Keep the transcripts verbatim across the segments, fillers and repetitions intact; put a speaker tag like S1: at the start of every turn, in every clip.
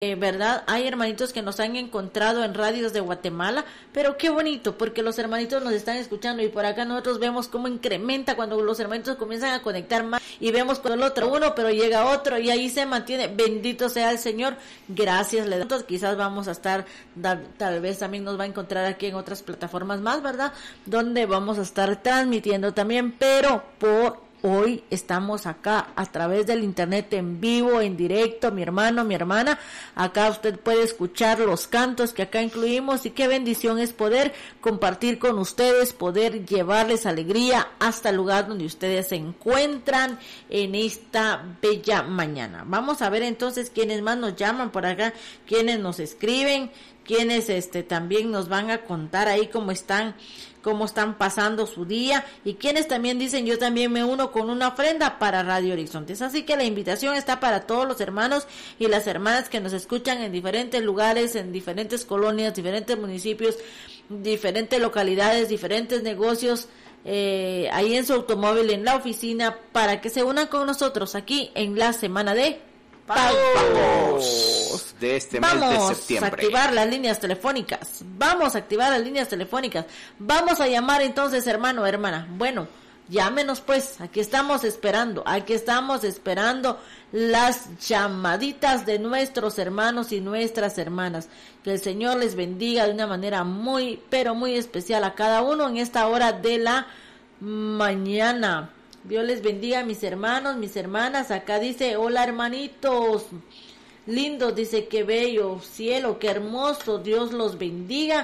S1: Eh, ¿verdad? Hay hermanitos que nos han encontrado en radios de Guatemala, pero qué bonito, porque los hermanitos nos están escuchando y por acá nosotros vemos cómo incrementa cuando los hermanitos comienzan a conectar más y vemos con el otro uno, pero llega otro y ahí se mantiene. Bendito sea el Señor, gracias le damos. Quizás vamos a estar, da, tal vez también nos va a encontrar aquí en otras plataformas más, ¿verdad? Donde vamos a estar transmitiendo también, pero por hoy estamos acá a través del internet en vivo, en directo, mi hermano, mi hermana. Acá usted puede escuchar los cantos que acá incluimos y qué bendición es poder compartir con ustedes, poder llevarles alegría hasta el lugar donde ustedes se encuentran en esta bella mañana. Vamos a ver entonces quiénes más nos llaman por acá, quiénes nos escriben, quienes este también nos van a contar ahí cómo están cómo están pasando su día y quienes también dicen yo también me uno con una ofrenda para Radio Horizontes. Así que la invitación está para todos los hermanos y las hermanas que nos escuchan en diferentes lugares, en diferentes colonias, diferentes municipios, diferentes localidades, diferentes negocios, eh, ahí en su automóvil, en la oficina, para que se unan con nosotros aquí en la semana de Pagos
S2: de este
S1: mes
S2: vamos
S1: de septiembre. Vamos a activar las líneas telefónicas. Vamos a activar las líneas telefónicas. Vamos a llamar entonces, hermano, hermana. Bueno, llámenos pues. Aquí estamos esperando. Aquí estamos esperando las llamaditas de nuestros hermanos y nuestras hermanas. Que el Señor les bendiga de una manera muy, pero muy especial a cada uno en esta hora de la mañana. Dios les bendiga, mis hermanos, mis hermanas. Acá dice, hola hermanitos lindos, dice, qué bello cielo, qué hermoso, Dios los bendiga.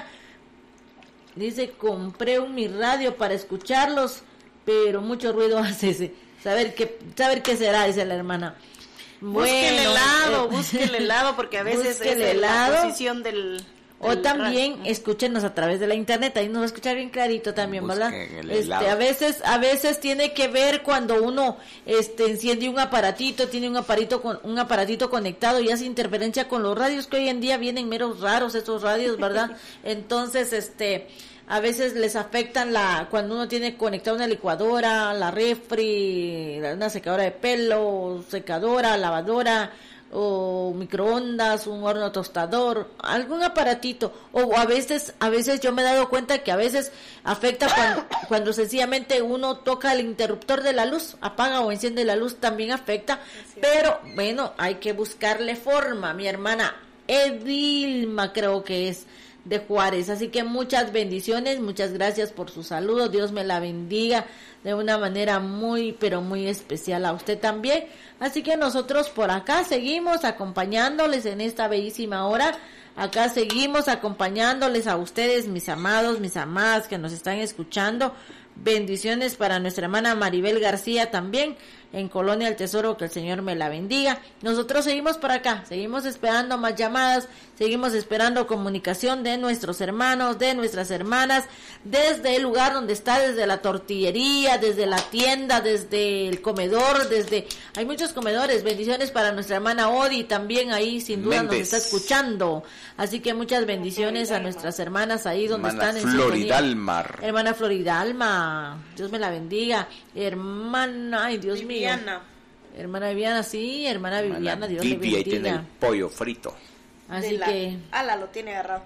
S1: Dice, compré un mi radio para escucharlos, pero mucho ruido hace ese. Saber qué, saber qué será, dice la hermana.
S3: Bueno, busque el helado, eh, busque el helado, porque a veces es el la posición del...
S1: O también radio. Escúchenos a través de la internet, ahí nos va a escuchar bien clarito también, ¿verdad? Este, a veces, a veces tiene que ver cuando uno este enciende un aparatito, tiene un aparatito con un aparatito conectado y hace interferencia con los radios, que hoy en día vienen meros raros esos radios, ¿verdad? Entonces, este, a veces les afectan la cuando uno tiene conectada una licuadora, la refri, una secadora de pelo, secadora, lavadora, o microondas, un horno tostador, algún aparatito, o a veces, a veces yo me he dado cuenta que a veces afecta cuando, cuando sencillamente uno toca el interruptor de la luz, apaga o enciende la luz, también afecta, pero bueno, hay que buscarle forma. Mi hermana Edilma creo que es de Juárez, así que muchas bendiciones, muchas gracias por su saludo, Dios me la bendiga de una manera muy, pero muy especial a usted también. Así que nosotros por acá seguimos acompañándoles en esta bellísima hora. Acá seguimos acompañándoles a ustedes, mis amados, mis amadas que nos están escuchando. Bendiciones para nuestra hermana Maribel García también, en Colonia El Tesoro, que el Señor me la bendiga. Nosotros seguimos por acá, seguimos esperando más llamadas, seguimos esperando comunicación de nuestros hermanos, de nuestras hermanas, desde el lugar donde está, desde la tortillería, desde la tienda, desde el comedor, desde... Hay muchos comedores. Bendiciones para nuestra hermana Odi también ahí, sin duda Méndez. Nos está escuchando. Así que muchas bendiciones a nuestras hermanas ahí donde
S2: hermana
S1: están en
S2: Floridalmar.
S1: Hermana Floridalma, Dios me la bendiga. Hermana, ay Dios mío.
S3: Viviana.
S1: Hermana Viviana, sí, hermana, hermana Viviana, Dios
S2: Vivi,
S1: le bendiga.
S2: Ahí tiene el pollo frito.
S1: Así
S3: la,
S1: que...
S3: ala, lo tiene agarrado.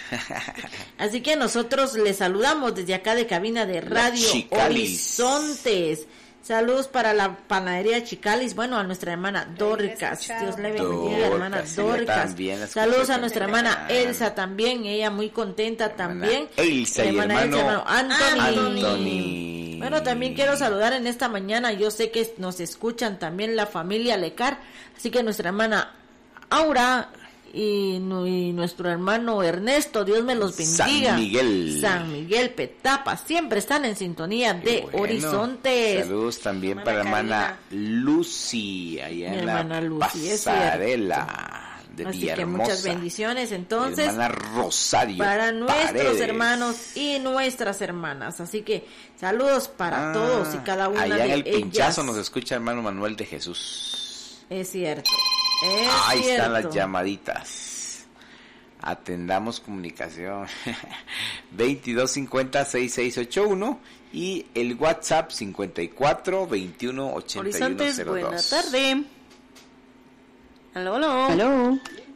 S1: Así que nosotros les saludamos desde acá de cabina de Radio Horizontes. Saludos para la panadería Chicalis, bueno, a nuestra hermana Dorcas, Dios le bendiga, hermana Dorcas. Saludos a nuestra hermana Elsa también, ella muy contenta también.
S2: Elsa y hermano,
S1: Elsa, hermano Anthony.
S2: Anthony.
S1: Bueno, también quiero saludar en esta mañana, yo sé que nos escuchan también la familia Lecar, así que nuestra hermana Aura y, y nuestro hermano Ernesto, Dios me los bendiga.
S2: San Miguel.
S1: San Miguel Petapa, siempre están en sintonía Qué de bueno. Horizontes.
S2: Saludos también hermana para la hermana Lucy, allá
S1: Mi
S2: en
S1: hermana
S2: la
S1: Lucy,
S2: pasarela de
S1: Así
S2: Villahermosa.
S1: que muchas bendiciones entonces.
S2: Mi hermana Rosario
S1: para nuestros
S2: Paredes.
S1: Hermanos y nuestras hermanas. Así que saludos para ah, todos y cada una de ellas.
S2: Allá en el Pinchazo nos escucha hermano Manuel de Jesús.
S1: Es cierto. Es
S2: Ahí
S1: cierto.
S2: están las llamaditas. Atendamos comunicación. veintidós cincuenta, sesenta y seis ochenta y uno y el WhatsApp cincuenta y cuatro, veintiuno, ochenta y uno cero dos.
S3: Horizontes, buena tarde. Aló, aló.
S1: Aló.